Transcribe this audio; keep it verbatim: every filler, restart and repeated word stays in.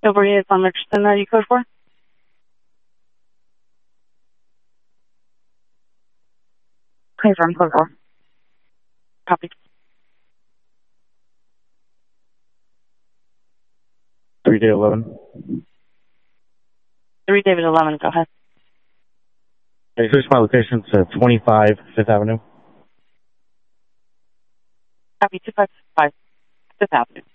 Over here, on Richardson, are you code for? Clear from code four. Copy. three David eleven. three David eleven, go ahead. Hey, switch my location to twenty-five Fifth Avenue. Copy, two five five Fifth Avenue.